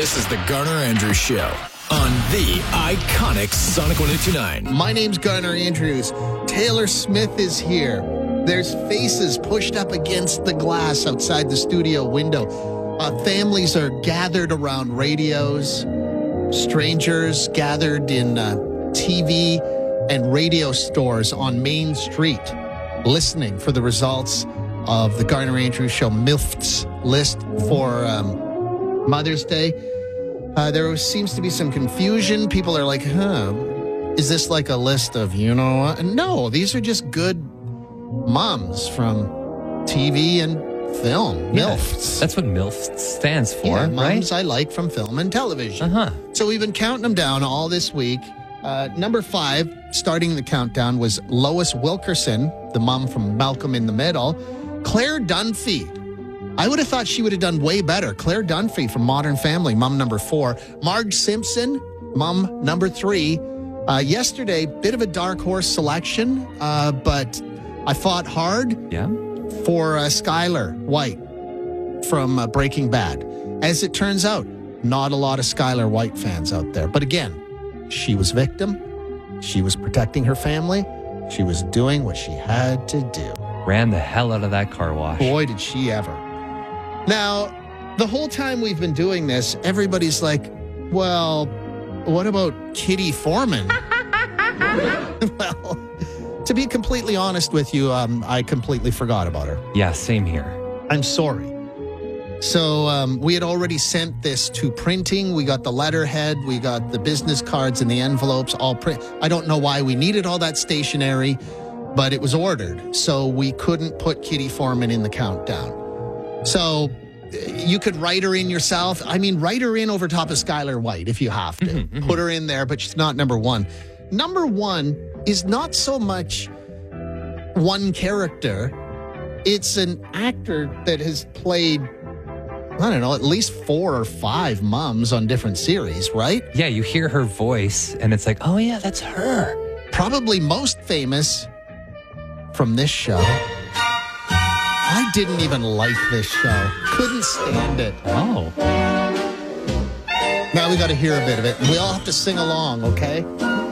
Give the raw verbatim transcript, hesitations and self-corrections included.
This is the Garner Andrews Show on the iconic Sonic one oh two nine. My name's Garner Andrews. Taylor Smith is here. There's faces pushed up against the glass outside the studio window. Uh, families are gathered around radios. Strangers gathered in uh, T V and radio stores on Main Street, listening for the results of the Garner Andrews Show MILFs list for um, Mother's Day. Uh, there seems to be some confusion. People are like, huh, is this like a list of, you know what? No, these are just good moms from T V and film. Yeah, MILFs. That's what MILF stands for, Yeah, right? moms I like from film and television. Uh-huh. So we've been counting them down all this week. Uh, number five, starting the countdown, was Lois Wilkerson, the mom from Malcolm in the Middle. Claire Dunphy. I would have thought she would have done way better. Claire Dunphy from Modern Family, mom number four. Marge Simpson, mom number three. Uh, yesterday, bit of a dark horse selection, uh, but I fought hard Yeah. for uh, Skylar White from uh, Breaking Bad. As it turns out, not a lot of Skylar White fans out there. But again, she was victim. She was protecting her family. She was doing what she had to do. Ran the hell out of that car wash. Boy, did she ever. Now, the whole time we've been doing this, everybody's like, well, what about Kitty Foreman? Well, to be completely honest with you, um, I completely forgot about her. Yeah, same here. I'm sorry. So um, we had already sent this to printing. We got the letterhead. We got the business cards and the envelopes all print. I don't know why we needed all that stationery, but it was ordered. So we couldn't put Kitty Foreman in the countdown. So you could write her in yourself. I mean, write her in over top of Skylar White if you have to. Mm-hmm, mm-hmm. Put her in there, but she's not number one. Number one is not so much one character. It's an actor that has played, I don't know, at least four or five moms on different series, right? Yeah, you hear her voice, and it's like, oh, yeah, that's her. Probably most famous from this show. I didn't even like this show. Couldn't stand it. Oh. Now we got to hear a bit of it. We all have to sing along, okay?